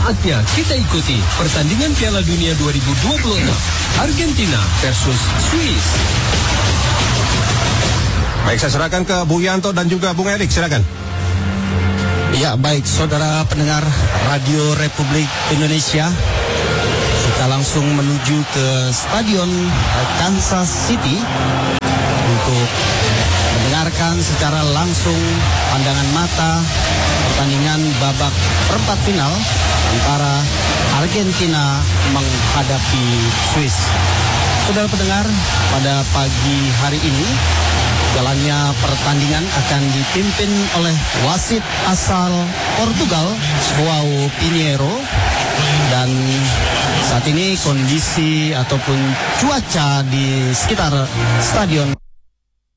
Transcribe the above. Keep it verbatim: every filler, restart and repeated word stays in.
Saatnya kita ikuti pertandingan Piala Dunia dua ribu dua puluh enam Argentina versus Swiss. Baik, saya serahkan ke Bu Yanto dan juga Bung Erik, silakan. Ya, baik saudara pendengar Radio Republik Indonesia, kita langsung menuju ke Stadion Kansas City untuk mendengarkan secara langsung pandangan mata pertandingan babak perempat final antara Argentina menghadapi Swiss. Saudara pendengar, pada pagi hari ini jalannya pertandingan akan dipimpin oleh wasit asal Portugal, João Pinheiro, dan saat ini kondisi ataupun cuaca di sekitar stadion